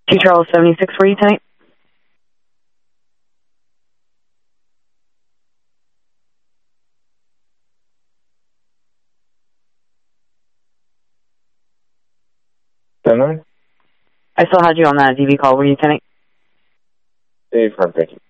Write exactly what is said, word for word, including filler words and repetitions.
Two Charles seventy-six for you tonight. Ten nine? I still had you on that D V call. Were you tonight? Dave Harper.